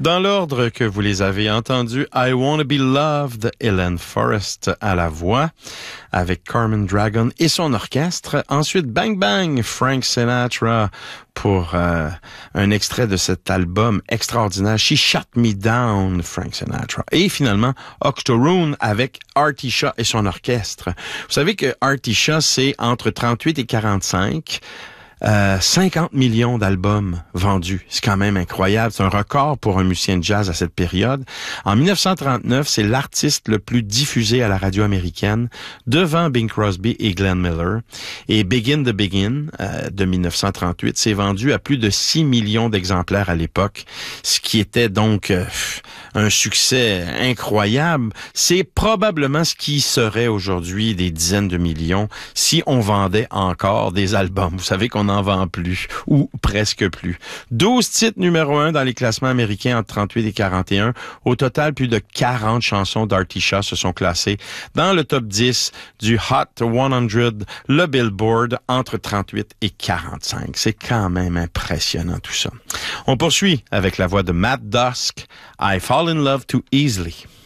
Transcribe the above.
Dans l'ordre que vous les avez entendus, I Wanna Be Loved, Helen Forrest à la voix, avec Carmen Dragon et son orchestre. Ensuite, Bang Bang, Frank Sinatra, pour un extrait de cet album extraordinaire, She Shut Me Down, Frank Sinatra. Et finalement, Octoroon avec Artie Shaw et son orchestre. Vous savez que Artie Shaw, c'est entre 38 et 45. 50 millions d'albums vendus. C'est quand même incroyable. C'est un record pour un musicien de jazz à cette période. En 1939, c'est l'artiste le plus diffusé à la radio américaine, devant Bing Crosby et Glenn Miller. Et Begin the Begin, de 1938, s'est vendu à plus de 6 millions d'exemplaires à l'époque, ce qui était donc un succès incroyable. C'est probablement ce qui serait aujourd'hui des dizaines de millions si on vendait encore des albums. Vous savez qu'on n'en vend plus, ou presque plus. 12 titres numéro 1 dans les classements américains entre 38 et 41. Au total, plus de 40 chansons d'Artie Shaw se sont classées dans le top 10 du Hot 100, le Billboard, entre 38 et 45. C'est quand même impressionnant tout ça. On poursuit avec la voix de Matt Dusk, I Fall in Love Too Easily.